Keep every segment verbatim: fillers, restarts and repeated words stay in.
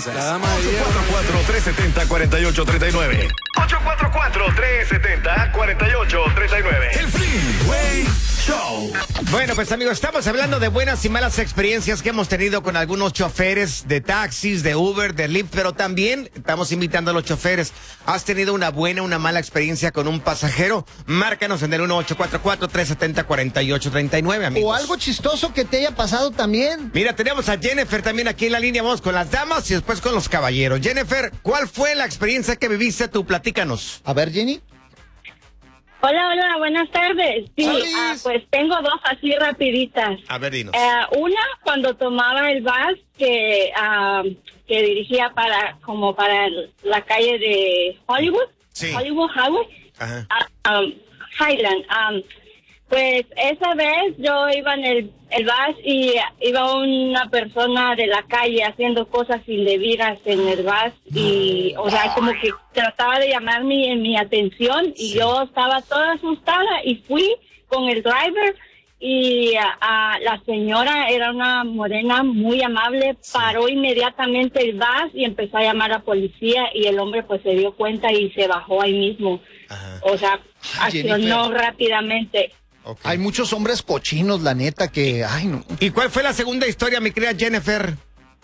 confianza. La dama ocho cuatro cuatro, tres siete cero, cuatro ocho tres nueve. ocho cuatro cuatro, tres siete cero, cuatro ocho tres nueve. El Freeway Show. Bueno, pues amigos, estamos hablando de buenas y malas experiencias que hemos tenido con algunos choferes de taxis, de Uber, de Lyft, pero también estamos invitando a los choferes. ¿Has tenido una buena o una mala experiencia con un pasajero? Márcanos en el uno ocho cuatro cuatro, tres siete cero, cuatro ocho tres nueve, amigos. O algo chistoso que te haya pasado también. Mira, tenemos a Jennifer también aquí en la línea. Vamos con las damas y después con los caballeros. Jennifer, ¿cuál fue la experiencia que viviste tú? Platícanos. A ver, Jenny. Hola, hola, buenas tardes. Sí, uh, pues tengo dos así rapiditas. A ver, dinos. Uh, una, cuando tomaba el bus que uh, que dirigía para como para la calle de Hollywood. Sí. Hollywood Highway. Ajá. Uh, um, Highland. Um, pues esa vez yo iba en el, el bus y iba una persona de la calle haciendo cosas indebidas en el bus y, o sea, como que trataba de llamar mi, mi atención y sí. Yo estaba toda asustada y fui con el driver y a, a la señora era una morena muy amable, sí. Paró inmediatamente el bus y empezó a llamar a la policía y el hombre pues se dio cuenta y se bajó ahí mismo. Ajá. O sea, accionó rápidamente. Okay. Hay muchos hombres cochinos, la neta, que... ay no. ¿Y cuál fue la segunda historia, mi querida Jennifer?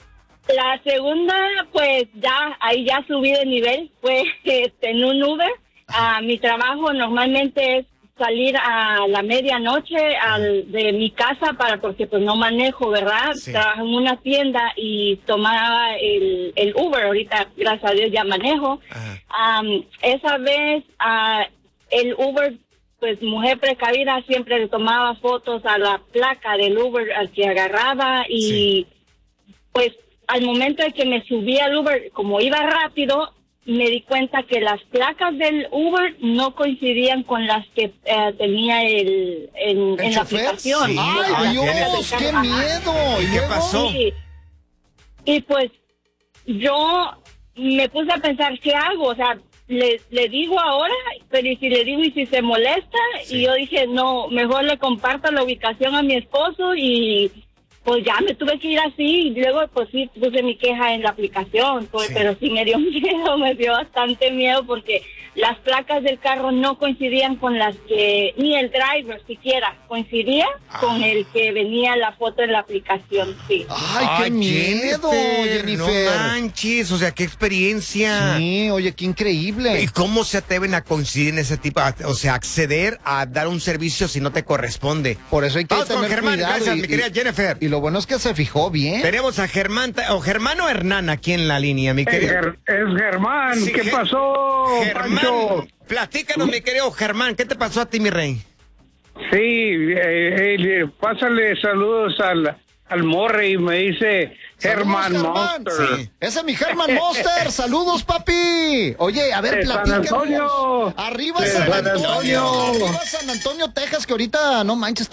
La segunda, pues ya, ahí ya subí de nivel, fue este, en un Uber. Uh, mi trabajo normalmente es salir a la medianoche al, de mi casa para porque pues no manejo, ¿verdad? Sí. Trabajo en una tienda y tomaba el, el Uber, ahorita gracias a Dios ya manejo. Um, esa vez uh, el Uber... pues mujer precavida siempre le tomaba fotos a la placa del Uber al que agarraba y sí. Pues al momento de que me subí al Uber, como iba rápido, me di cuenta que las placas del Uber no coincidían con las que eh, tenía el en, ¿El en la aplicación. Sí. ¡Ay, Ay Dios! ¡Qué miedo! ¿Y qué pasó? Y, y pues yo me puse a pensar, ¿qué hago? O sea, Le, le digo ahora, pero y si le digo y si se molesta, sí. Y yo dije, no, mejor le comparto la ubicación a mi esposo y pues ya me tuve que ir así y luego pues sí puse mi queja en la aplicación, pues, sí. Pero sí me dio miedo, me dio bastante miedo porque las placas del carro no coincidían con las que, ni el driver siquiera coincidía ah. con el que venía la foto en la aplicación, sí. ¡Ay, qué Ay, miedo, Jennifer, Jennifer! No manches, o sea, qué experiencia. Sí, oye, qué increíble. ¿Y cómo se atreven a coincidir en ese tipo, o sea, acceder a dar un servicio si no te corresponde? Por eso hay que Vamos tener con Germán, cuidado. Gracias, y, mi querida y, Jennifer. Y lo bueno es que se fijó bien. Tenemos a Germán, o Germán o Hernán aquí en la línea, mi querido. Es Germán, sí, ¿qué Ger pasó, Germán, Pancho? Platícanos, mi querido Germán, ¿qué te pasó a ti, mi rey? Sí, eh, eh, pásale saludos al, al Morre y me dice Germán Monster. Sí. Ese es mi Germán Monster. Saludos, papi. Oye, a ver, de platícanos. San Antonio. Arriba de San San Antonio. Antonio. Arriba San Antonio, Texas, que ahorita no manches.